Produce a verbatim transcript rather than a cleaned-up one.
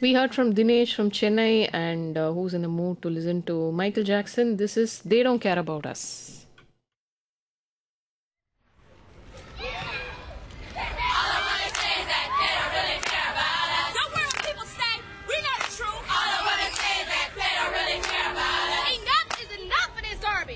We heard from Dinesh from Chennai and uh, who's in the mood to listen to Michael Jackson. This is They Don't Care About Us.